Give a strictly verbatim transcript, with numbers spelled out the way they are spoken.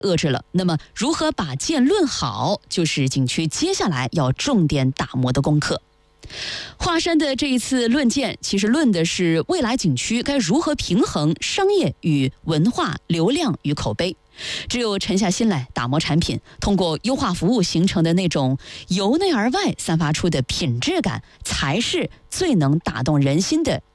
遏制了。那么如何把剑论好，就是景区接下来要重点打磨的功课。华山的这一次论剑，其实论的是未来景区该如何平衡商业与文化、流量与口碑。只有沉下心来打磨产品，通过优化服务形成的那种由内而外散发出的品质感，才是最能打动人心的